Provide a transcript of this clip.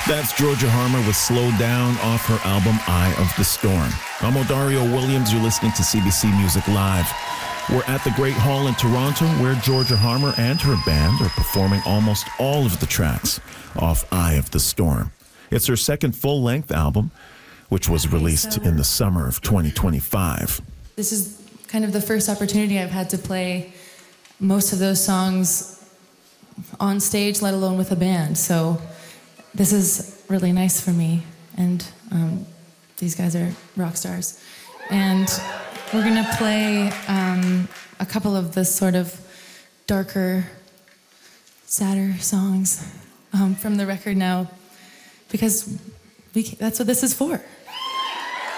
That's Georgia Harmer with Slow Down off her album Eye of the Storm. I'm Odario Williams. You're listening to CBC Music Live. We're at the Great Hall in Toronto where Georgia Harmer and her band are performing almost all of the tracks off Eye of the Storm. It's her second full-length album, which was released in the summer of 2025. This is kind of the first opportunity I've had to play most of those songs on stage, let alone with a band. So this is really nice for me. And these guys are rock stars. And we're going to play a couple of the sort of darker, sadder songs from the record now, because that's what this is for.